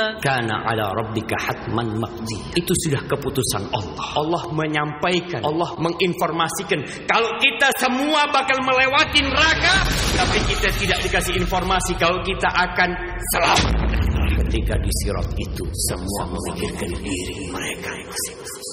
kana ala rabbika hatman maqdi. Itu sudah keputusan Allah. Allah menyampaikan, Allah menginformasikan kalau kita semua bakal melewati neraka, tapi kita tidak dikasih informasi kalau kita akan selamat. Ketika di sirat itu semua memikirkan diri mereka masing-masing.